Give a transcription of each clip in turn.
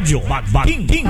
Radyo Magbaking.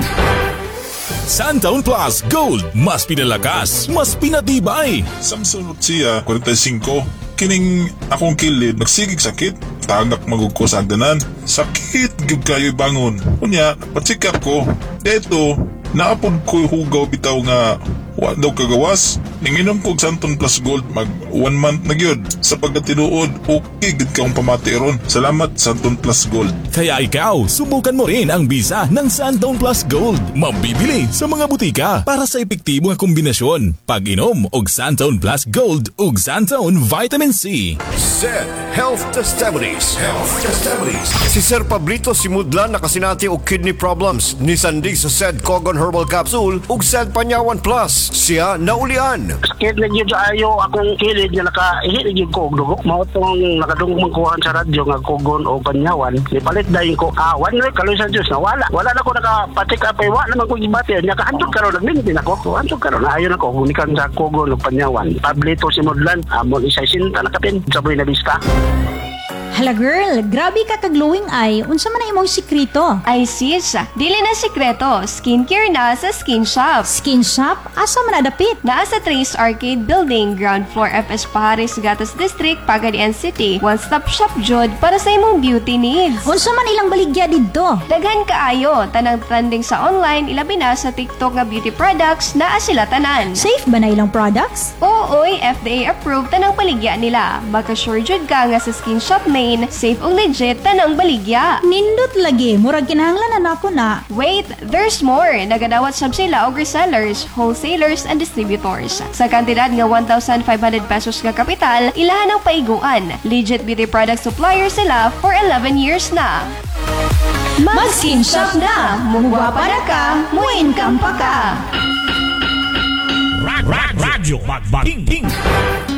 Santaon Plus Gold, mas pinalakas, mas pinatibay. Samsung siya, 45. Kining akong kilid, nagsigig sakit. Tagak magugko sa agdanan. Sakit, gyud kayo bangon. Unya, patsikap ko. Eto, naapod ko hugaw bitaw nga wa daw kagawas. Ninginom ko og Santon Plus Gold mag 1 month na gyud. Sa pagkatinuod, okay gid kaong pamati ron. Salamat Santon Plus Gold. Kaya ikaw, subukan mo rin ang bisa ng Santaon Plus Gold. Mabibili sa mga butika para sa epektibo nga kombinasyon. Pag-inom og Santaon Plus Gold ug Santaon Vitamin C. Zed Health Testimonies. Si Sir Pablito Simudlan nakasinati og kidney problems. Nisandig sa Zed Cogon Herbal Capsule ug Zed Panyawan Plus. Siya naulian. Sakit na yun ayo akong kilid nga nakaihit na yun ko og dugo. Mao tong nakadungog magkuhan sa radyo nga Cogon o Panyawan. Nipalit dayon ko awan na kaloy sa Diyos na wala na ko nakapatik apay wa naman ko gibati nya kahandog karon nagmintin ako handog karon ayo na ko gumikan sa Cogon o Panyawan. Pablito Simudlan amon isa sinta nakapin saboy na bista. Hala girl, grabe ka kag-glowing eye. Unsa man na imong sikreto? Ay sis, dili na sikreto. Skincare na sa Skin Shop. Skin shop? Asa man nadapit? Naa sa Trace Arcade Building, ground floor FS Pahares, Gatas District, Pagadian City. One-stop shop jud para sa imong beauty needs. Unsa man ilang baligya didto? Daghan kaayo, tanang trending sa online, ilabi na sa TikTok nga beauty products, naa sila tanan. Safe ba na ilang products? Ooy, FDA approved tanang baligya nila. Makasure jud ka nga sa Skin Shop main, safe ug legit tanang baligya. Nindot lagi, murag kinahanglan na ako na. Wait, there's more. Nagadawat sab sila og resellers, wholesalers, and distributors. Sa kantidad nga 1,500 pesos nga kapital, ilahan ang paiguan. Legit beauty product supplier sila for 11 years na. Mag-Skin Shop na! Mugwapa na ka, mo-income pa ka! Radyo Magbaking.